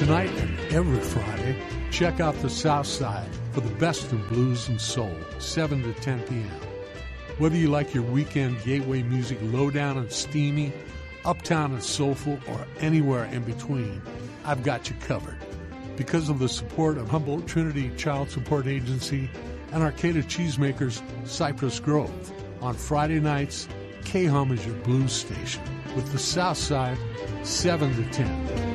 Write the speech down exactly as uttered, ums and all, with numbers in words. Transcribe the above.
Tonight and every Friday, check out the South Side for the best in blues and soul, seven to ten p.m. Whether you like your weekend gateway music lowdown and steamy, uptown and soulful, or anywhere in between, I've got you covered. Because of the support of Humboldt Trinity Child Support Agency and Arcata Cheesemakers Cypress Grove, on Friday nights, K-Hum is your blues station with the South Side, seven to ten.